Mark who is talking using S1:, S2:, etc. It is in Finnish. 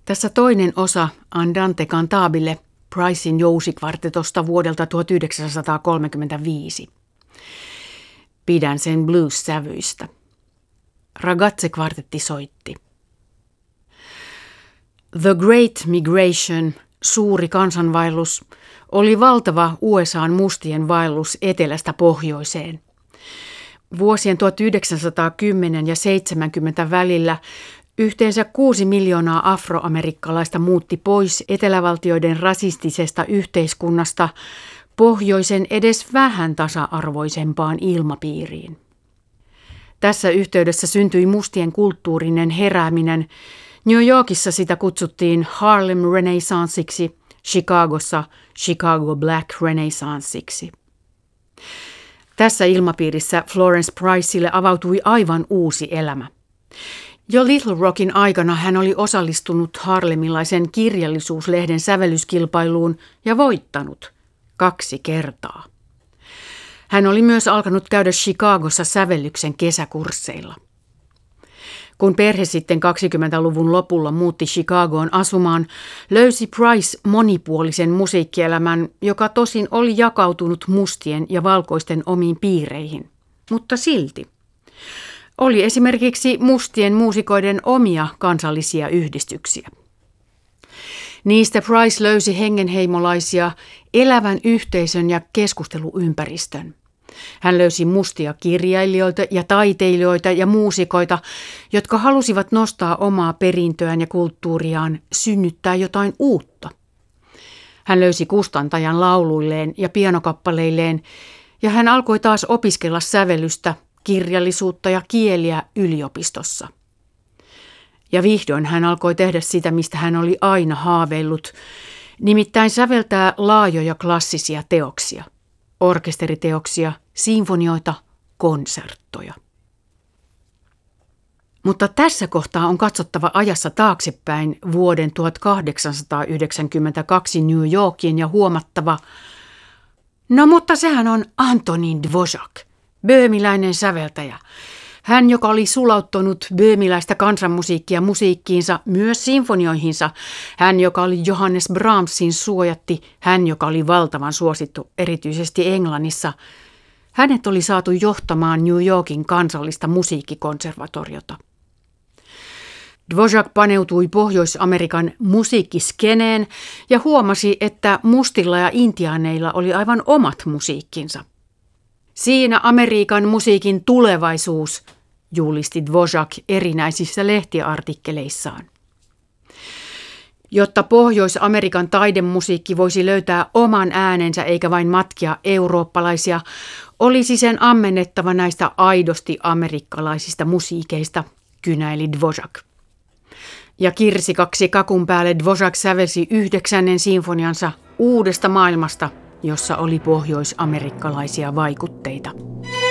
S1: Tässä toinen osa Andante cantabile Pricein jousikvartetosta vuodelta 1935. Pidän sen blues-sävyistä. Ragazze-kvartetti soitti. The Great Migration, suuri kansanvaellus, oli valtava USA:n mustien vaellus etelästä pohjoiseen. Vuosien 1910 ja 70 välillä yhteensä 6 miljoonaa afroamerikkalaista muutti pois etelävaltioiden rasistisesta yhteiskunnasta pohjoisen edes vähän tasa-arvoisempaan ilmapiiriin. Tässä yhteydessä syntyi mustien kulttuurinen herääminen. New Yorkissa sitä kutsuttiin Harlem Renaissanceiksi, Chicagossa Chicago Black Renaissanceiksi. Tässä ilmapiirissä Florence Priceille avautui aivan uusi elämä. Jo Little Rockin aikana hän oli osallistunut harlemilaisen kirjallisuuslehden sävellyskilpailuun ja voittanut 2 kertaa. Hän oli myös alkanut käydä Chicagossa sävellyksen kesäkursseilla. Kun perhe sitten 20-luvun lopulla muutti Chicagoon asumaan, löysi Price monipuolisen musiikkielämän, joka tosin oli jakautunut mustien ja valkoisten omiin piireihin. Mutta silti. Oli esimerkiksi mustien muusikoiden omia kansallisia yhdistyksiä. Niistä Price löysi hengenheimolaisia, elävän yhteisön ja keskusteluympäristön. Hän löysi mustia kirjailijoita ja taiteilijoita ja muusikoita, jotka halusivat nostaa omaa perintöään ja kulttuuriaan, synnyttää jotain uutta. Hän löysi kustantajan lauluilleen ja pianokappaleilleen, ja hän alkoi taas opiskella sävellystä, kirjallisuutta ja kieliä yliopistossa. Ja vihdoin hän alkoi tehdä sitä, mistä hän oli aina haaveillut, nimittäin säveltää laajoja klassisia teoksia, orkesteriteoksia, sinfonioita, konserttoja. Mutta tässä kohtaa on katsottava ajassa taaksepäin vuoden 1892 New Yorkiin ja huomattava, no mutta sehän on Antonin Dvořák, böhmiläinen säveltäjä. Hän, joka oli sulauttanut böhmiläistä kansanmusiikkia musiikkiinsa, myös sinfonioihinsa. Hän, joka oli Johannes Brahmsin suojatti. Hän, joka oli valtavan suosittu erityisesti Englannissa. Hänet oli saatu johtamaan New Yorkin kansallista musiikkikonservatoriota. Dvořák paneutui Pohjois-Amerikan musiikkiskeneen ja huomasi, että mustilla ja intiaaneilla oli aivan omat musiikkinsa. Siinä Amerikan musiikin tulevaisuus, julisti Dvořák erinäisissä lehtiartikkeleissaan. Jotta Pohjois-Amerikan taidemusiikki voisi löytää oman äänensä eikä vain matkia eurooppalaisia, olisi sen ammennettava näistä aidosti amerikkalaisista musiikeista, kynäili Dvořák. Ja kirsikaksi kakun päälle Dvořák sävelsi 9. sinfoniansa uudesta maailmasta, jossa oli pohjois-amerikkalaisia vaikutteita.